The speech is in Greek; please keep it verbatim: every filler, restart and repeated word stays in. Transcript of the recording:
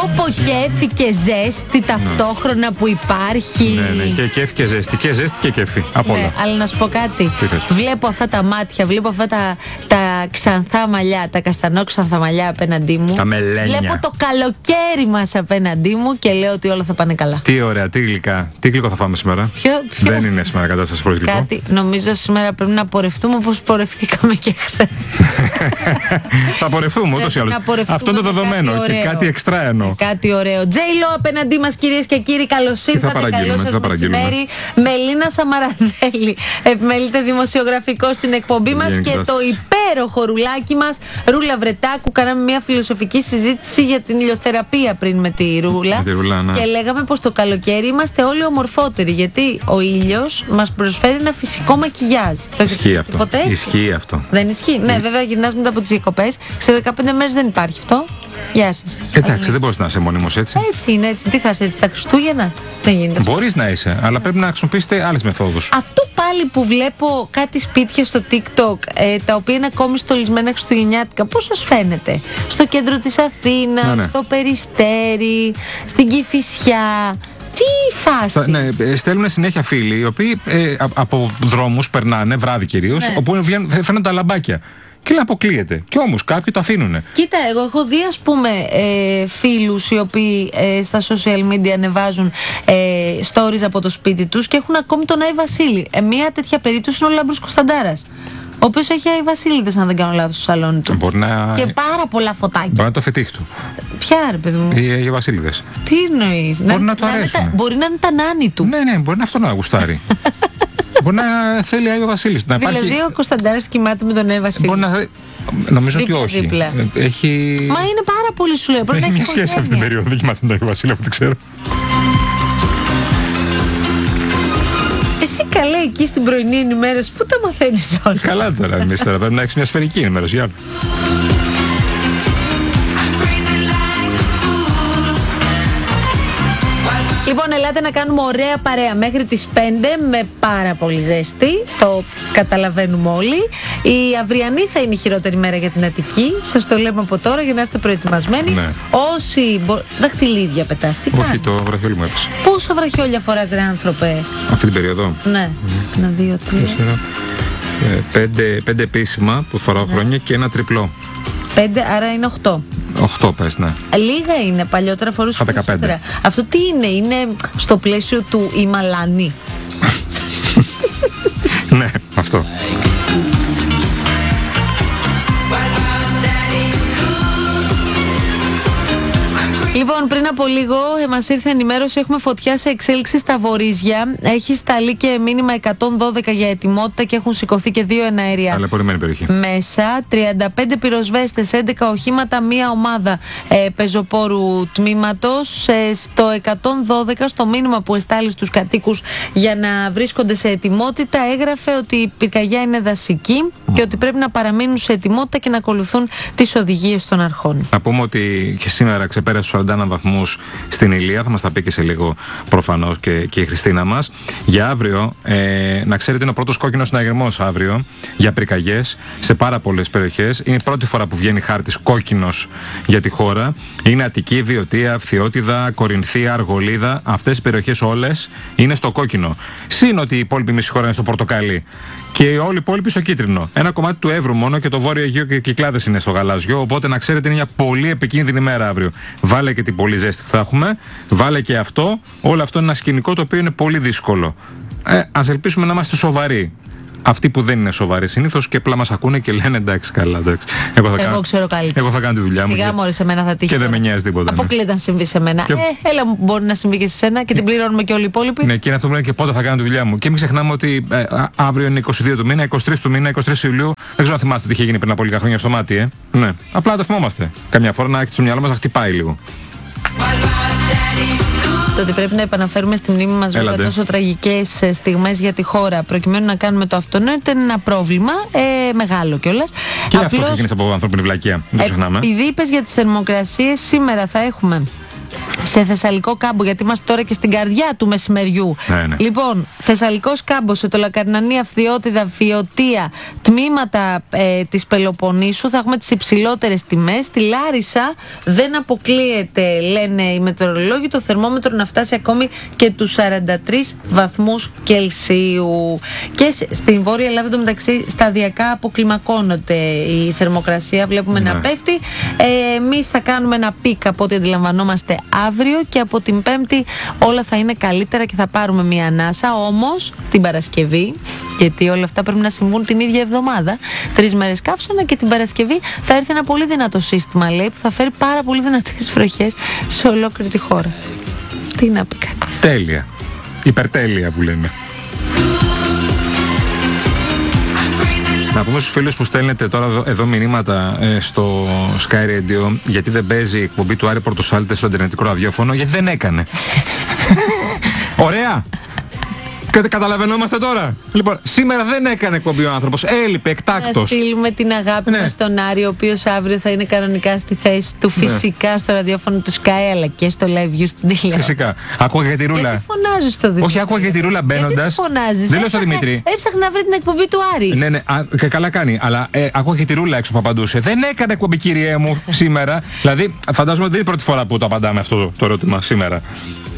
πω κέφι και ζέστη ταυτόχρονα που υπάρχει. Ναι, ναι, και κέφι και ζέστη. Και ζέστη και κέφι. Από όλα. Ναι, αλλά να σου πω κάτι. Βλέπω αυτά τα μάτια, βλέπω αυτά τα, τα ξανθά μαλλιά, τα καστανό ξανθά μαλλιά απέναντί μου. Τα μελένια. Βλέπω το καλοκαίρι μας απέναντί μου και λέω ότι όλα θα πάνε καλά. Τι ωραία, τι γλυκά. Τι γλυκό θα φάμε σήμερα? Ποιο, ποιο... Δεν είναι σήμερα κατάσταση πολύ γλυκό. Κάτι, νομίζω σήμερα πρέπει να πορευτούμε όπως πορευτήκαμε και χθες. Θα πορευτούμε ούτως ή άλλως. Αυτό είναι το δεδομένο. Και κάτι εξτρά εννοώ. Κάτι ωραίο. Τζέιλο απέναντί μας, κυρίες και κύριοι, καλώς ήρθατε. Καλό σας μεσημέρι. Μελίνα Σαμαραδέλη, επιμελείται δημοσιογραφικό στην εκπομπή μας, και το υπέροχο ρουλάκι μας, Ρούλα Βρετάκου. Κάναμε μια φιλοσοφική συζήτηση για την ηλιοθεραπεία πριν με τη Ρούλα. Με τη Ρούλα, ναι. Και λέγαμε πως το καλοκαίρι είμαστε όλοι ομορφότεροι, γιατί ο ήλιος μας προσφέρει ένα φυσικό μακιγιάζ. Το ισχύει αυτό. Ποτέ? Ισχύει αυτό. Δεν ισχύει. Ναι, βέβαια γυρνάς μετά από τις διακοπές. Σε δεκαπέντε μέρες δεν υπάρχει αυτό. Γεια σας. Εντάξει, δεν μπορείς να είσαι μόνιμος έτσι. Έτσι είναι, έτσι. Τι θα είσαι έτσι τα Χριστούγεννα? Δεν γίνεται. Μπορείς να είσαι, αλλά πρέπει να χρησιμοποιήσετε άλλες μεθόδους. Αυτό πάλι που βλέπω κάτι σπίτια στο TikTok, ε, τα οποία είναι ακόμη στολισμένα χριστουγεννιάτικα, πώς σας φαίνεται? Στο κέντρο της Αθήνας, ναι, ναι. στο Περιστέρι, στην Κηφισιά. Τι φάση. Ναι, στέλνουν συνέχεια φίλοι, οι οποίοι ε, από δρόμους περνάνε, βράδυ κυρίως, ναι. όπου φαίνονται τα λαμπάκια. Και λέει αποκλείεται. Κι όμως κάποιοι το αφήνουνε. Κοίτα, εγώ έχω δει, ας πούμε, ε, φίλους οι οποίοι ε, στα social media ανεβάζουν ε, stories από το σπίτι τους και έχουν ακόμη τον Άι Βασίλη. Ε, μία τέτοια περίπτωση είναι ο Λάμπρος Κωνσταντάρας, ο οποίος έχει Άι Βασίληδες, αν δεν κάνω λάθος, στο σαλόνι του. Μπορεί να... Και πάρα πολλά φωτάκια. Μπορεί να το φετίχ του. Ποια, ρε παιδί μου? Οι Άι Βασίληδες. Τι εννοείς? Μπορεί να, να του αρέσουν. Να μπορεί να είναι τα νάνη του. Ναι, ναι, μπορεί να αυτό να γουστάρει. Μπορεί να θέλει Άιο Βασίλης. Δηλαδή υπάρχει... ο Κωνσταντάρας κοιμάται με τον Άιο Βασίλη. Μπορεί να... Νομίζω δίπλα, ότι όχι. Δίπλα. Έχει... Μα είναι πάρα πολύ, σου λέω. Έχει μια σχέση αυτή την περίοδο. Δεν κοιμάται με τον Άιο Βασίλη, από ό,τι ξέρω. Εσύ καλά εκεί στην πρωινή ενημέρωση, πού τα μαθαίνεις όλα? Καλά τώρα, εμείς τώρα πρέπει να έχεις μια σφαιρική ενημέρωση. Για... Λοιπόν, ελάτε να κάνουμε ωραία παρέα μέχρι τις πέντε με πάρα πολύ ζέστη. Το καταλαβαίνουμε όλοι. Η αυριανή θα είναι η χειρότερη μέρα για την Αττική. Σας το λέμε από τώρα για να είστε προετοιμασμένοι. Ναι. Όσοι. Μπο... Δαχτυλίδια πετάς, τι όχι, το βραχιόλι μου έπεσε. Πόσα βραχιόλια φοράς, ρε άνθρωπε? Αυτή την περίοδο. Ναι. Mm. Ένα, δύο, τρία. Ε, πέντε, πέντε επίσημα που φοράω, ναι, χρόνια και ένα τριπλό. Πέντε, άρα είναι οχτώ. Οχτώ πες, ναι. Λίγα είναι, παλιότερα φορούσε περισσότερα. Αυτό τι είναι, είναι στο πλαίσιο του η μαλάνη? Ναι, αυτό. Λοιπόν, πριν από λίγο ε, μας ήρθε ενημέρωση, έχουμε φωτιά σε εξέλιξη στα Βορίζια. Έχει σταλεί και μήνυμα εκατόν δώδεκα για ετοιμότητα και έχουν σηκωθεί και δύο εναέρια ταλαιπωρημένη περιοχή μέσα. τριάντα πέντε πυροσβέστες, έντεκα οχήματα, μία ομάδα ε, πεζοπόρου τμήματος. Ε, στο εκατόν δώδεκα, στο μήνυμα που εστάλει στους κατοίκους για να βρίσκονται σε ετοιμότητα, έγραφε ότι η πυρκαγιά είναι δασική mm. και ότι πρέπει να παραμείνουν σε ετοιμότητα και να ακολουθούν τις οδηγίες των αρχών. Να πούμε ότι και σήμερα ξεπέρασε τους σαράντα ένα βαθμούς στην Ηλία, θα μας τα πει και σε λίγο προφανώς και, και η Χριστίνα μας. Για αύριο, ε, να ξέρετε, είναι ο πρώτος κόκκινος συναγερμός αύριο για πυρκαγιές σε πάρα πολλές περιοχές. Είναι η πρώτη φορά που βγαίνει χάρτης κόκκινος για τη χώρα. Είναι Αττική, Βιωτία, Φθιώτιδα, Κορινθία, Αργολίδα. Αυτές οι περιοχές όλες είναι στο κόκκινο. Συν ότι η υπόλοιπη μισή χώρα είναι στο πορτοκαλί. Και όλοι οι υπόλοιποι στο κίτρινο. Ένα κομμάτι του Εύρου μόνο και το Βόρειο Αιγαίο και οι Κυκλάδες είναι στο γαλάζιο. Οπότε να ξέρετε, είναι μια πολύ επικίνδυνη μέρα αύριο. Βάλε και την πολύ ζέστη που θα έχουμε. Βάλε και αυτό. Όλο αυτό είναι ένα σκηνικό το οποίο είναι πολύ δύσκολο. Ε, ας ελπίσουμε να είμαστε σοβαροί. Αυτοί που δεν είναι σοβαροί συνήθως και απλά μας ακούνε και λένε εντάξει, καλά, εντάξει. Εγώ θα, εγώ κάνω, ξέρω καλύτερα. εγώ θα κάνω τη δουλειά μου. Σιγά μωρέ, σε μένα θα τύχει. Και δεν με νοιάζει τίποτα. Αποκλείται να συμβεί σε μένα. Και... Ε, έλα μου, μπορεί να συμβεί και σε σένα και την πληρώνουμε και όλοι οι υπόλοιποι. Ναι, και είναι αυτό που λένε και πότε θα κάνω τη δουλειά μου. Και μην ξεχνάμε ότι ε, αύριο είναι είκοσι δύο του μήνα, είκοσι τρεις του μήνα, είκοσι τρεις Ιουλίου. Δεν ξέρω αν θυμάστε τι είχε γίνει πριν από λίγα χρόνια στο μάτι, ε. Ναι. Απλά το θυμόμαστε. Καμιά φορά να έχει στο μυαλό μας να χτυπάει λίγο. Το ότι πρέπει να επαναφέρουμε στη μνήμη μας βέβαια τόσο τραγικές στιγμές για τη χώρα προκειμένου να κάνουμε το αυτονόητο είναι ένα πρόβλημα ε, μεγάλο κιόλας. Και Απλώς, αυτό ξεκίνησε από ανθρώπινη βλακεία. Δεν το ξεχνάμε. Επειδή είπες για τις θερμοκρασίες, σήμερα θα έχουμε σε Θεσσαλικό κάμπο, γιατί είμαστε τώρα και στην καρδιά του μεσημεριού. Ναι, ναι. Λοιπόν, Θεσσαλικός κάμπος, Ετωλακαρνανία, Αυθιώτιδα, Φιωτία, τμήματα ε, της Πελοποννήσου θα έχουμε τις υψηλότερες τιμές. Στη Λάρισα δεν αποκλείεται, λένε οι μετεωρολόγοι, το θερμόμετρο να φτάσει ακόμη και τους σαράντα τρεις βαθμούς Κελσίου. Και στην Βόρεια Ελλάδα εντωμεταξύ σταδιακά αποκλιμακώνεται η θερμοκρασία, βλέπουμε ναι. να πέφτει. Ε, εμείς θα κάνουμε ένα πικ από ό,τι αντιλαμβανόμαστε αύριο και από την Πέμπτη όλα θα είναι καλύτερα και θα πάρουμε μια ανάσα. Όμως την Παρασκευή, γιατί όλα αυτά πρέπει να συμβούν την ίδια εβδομάδα, τρεις μέρες καύσωνα, και την Παρασκευή θα έρθει ένα πολύ δυνατό σύστημα, λέει, που θα φέρει πάρα πολύ δυνατές βροχές σε ολόκληρη τη χώρα. Τι να πει κανείς. Τέλεια. Υπερτέλεια που λέμε. Να πούμε στους φίλους που στέλνετε τώρα εδώ, εδώ μηνύματα ε, στο Sky Radio, γιατί δεν παίζει η εκπομπή του Άρη Πορτοσάλτε στο ιντερνετικό ραδιόφωνο, γιατί δεν έκανε. Ωραία! Καταλαβαίνόμαστε τώρα. Λοιπόν, σήμερα δεν έκανε εκπομπή ο άνθρωπος. Έλειπε εκτάκτος. Να στείλουμε την αγάπη ναι. μας στον Άρη, ο οποίος αύριο θα είναι κανονικά στη θέση του. Φυσικά ναι. στο ραδιόφωνο του Sky, αλλά και στο live view στην τηλεόραση. Φυσικά. Άκουγα για τη Ρούλα. Γιατί φωνάζω στο Δημήτρη. Όχι, άκουγα για τη Ρούλα μπαίνοντας. Δεν φωνάζεις. Δεν λέω στο Δημήτρη. Έψαχνα να βρει την εκπομπή του Άρη. Ναι, ναι, α, και καλά κάνει. Αλλά ε, άκουγα για τη Ρούλα έξω που απαντούσε. Δεν έκανε εκπομπή, κυρία μου, σήμερα. Δηλαδή, φαντάζομαι ότι δεν είναι η πρώτη φορά που το απαντάμε αυτό το ερώτημα σήμερα.